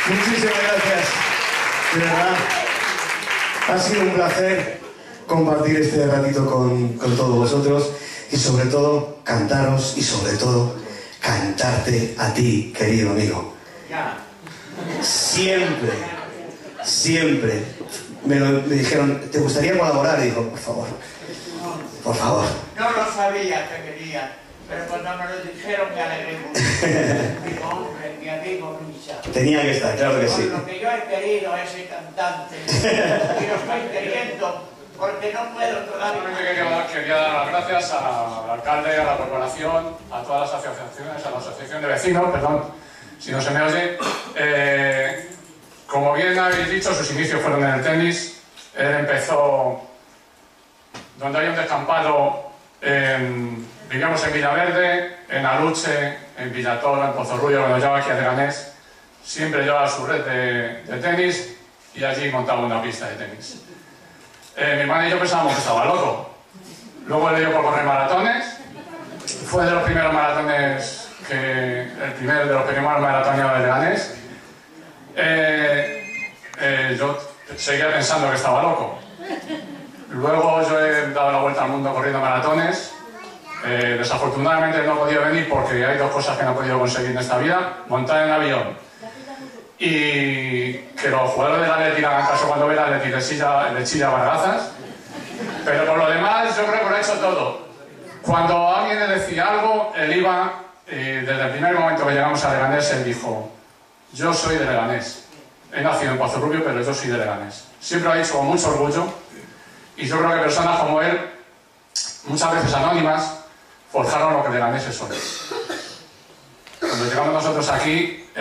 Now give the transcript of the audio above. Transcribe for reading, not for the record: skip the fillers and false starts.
Muchísimas gracias. De verdad, ha sido un placer compartir este ratito con todos vosotros y sobre todo cantaros y sobre todo cantarte a ti, querido amigo. Siempre, siempre me dijeron, ¿te gustaría colaborar? Y digo, por favor, por favor. No lo sabía que quería, pero cuando me lo dijeron me alegré mucho. Digo, hombre, mi amigo Misha. Tenía que estar, claro que sí. Por lo que yo he querido a ese cantante y lo estoy queriendo porque no puedo todavía. Quería dar las gracias al alcalde, a la corporación, a todas las asociaciones, a la asociación de vecinos, perdón, si no se me oye. Como bien habéis dicho, sus inicios fueron en el tenis. Él empezó donde hay un descampado, vivíamos en Villaverde, en Aluche, en Villatoro, en Pozorrullo, cuando llegaba aquí a Leganés. Siempre llevaba su red de tenis y allí montaba una pista de tenis. Mi hermana y yo pensábamos que estaba loco. Luego le dio por correr maratones. Fue de los primeros maratones, el primero de los primeros maratones de Leganés. Yo seguía pensando que estaba loco. Luego yo he dado la vuelta al mundo corriendo maratones. Desafortunadamente no he podido venir porque hay dos cosas que no he podido conseguir en esta vida: montar en avión y que los jugadores del Atleti hagan caso cuando ven al Atleti le chilla barrazas. Pero por lo demás yo creo que lo he hecho todo. Cuando alguien le decía algo, él iba, desde el primer momento que llegamos a Leganés, él dijo: yo soy de Leganés. He nacido en Pozorrubio, pero yo soy de Leganés. Siempre lo ha dicho con mucho orgullo, y yo creo que personas como él, muchas veces anónimas, forjaron lo que Leganés es hoy. Cuando llegamos nosotros aquí,